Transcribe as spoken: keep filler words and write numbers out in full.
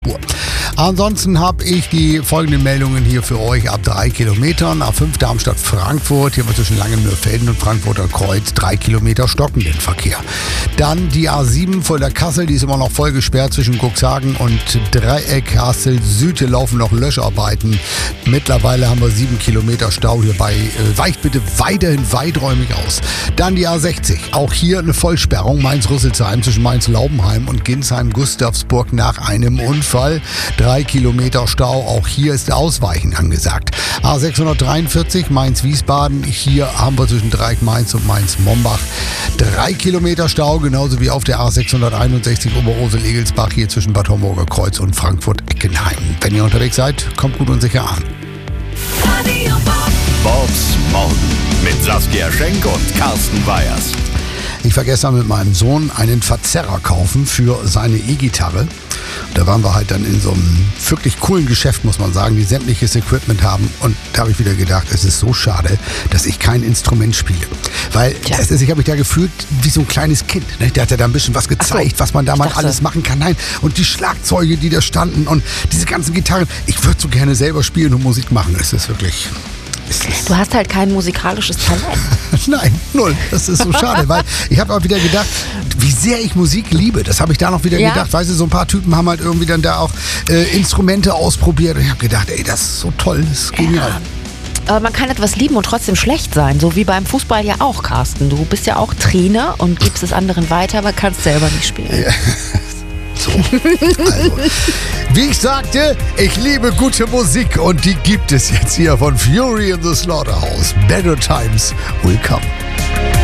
Spur. Ansonsten habe ich die folgenden Meldungen hier für euch ab drei Kilometern. A fünf Darmstadt-Frankfurt, hier haben wir zwischen Langenmühlfelden und Frankfurter Kreuz drei Kilometer stockenden Verkehr. Dann die A sieben vor der Kassel, die ist immer noch voll gesperrt zwischen Cuxhagen und Dreieck. Kassel Süd, hier laufen noch Löscharbeiten. Mittlerweile haben wir sieben Kilometer Stau hierbei. Äh, weicht bitte weiterhin weiträumig aus. Dann die A sechzig, auch hier eine Vollsperrung. Mainz-Rüsselsheim zwischen Mainz-Laubenheim und Ginsheim-Gustavsburg nach einem Unfall. Drei Kilometer Stau, auch hier ist Ausweichen angesagt. A sechshundertdreiundvierzig Mainz-Wiesbaden, hier haben wir zwischen Dreieck-Mainz und Mainz-Mombach drei Kilometer Stau, genauso wie auf der A sechshunderteinundsechzig Oberursel-Egelsbach hier zwischen Bad Homburger Kreuz und Frankfurt-Eckenheim. Wenn ihr unterwegs seid, kommt gut und sicher an. Bobs Morgen mit Saskia Schenk und Carsten Weyers. Ich war gestern mit meinem Sohn einen Verzerrer kaufen für seine E-Gitarre. Da waren wir halt dann in so einem wirklich coolen Geschäft, muss man sagen, die sämtliches Equipment haben. Und da habe ich wieder gedacht, es ist so schade, dass ich kein Instrument spiele. Weil es ist, ich habe mich da gefühlt wie so ein kleines Kind. Ne? Der hat ja da ein bisschen was gezeigt, so, was man da mal alles machen kann. Nein, und die Schlagzeuge, die da standen und diese ganzen Gitarren. Ich würde so gerne selber spielen und Musik machen. Es ist wirklich... Du hast halt kein musikalisches Talent. Nein, null. Das ist so schade, weil ich habe auch wieder gedacht, wie sehr ich Musik liebe. Das habe ich da noch wieder ja. gedacht. Weißt du, so ein paar Typen haben halt irgendwie dann da auch äh, Instrumente ausprobiert. Und ich habe gedacht, ey, das ist so toll, das ist genial. Ja. Aber man kann etwas lieben und trotzdem schlecht sein, so wie beim Fußball ja auch, Carsten. Du bist ja auch Trainer und gibst es anderen weiter, aber kannst selber nicht spielen. Ja. So. Also, wie ich sagte, ich liebe gute Musik und die gibt es jetzt hier von Fury in the Slaughterhouse. Better Times Will Come.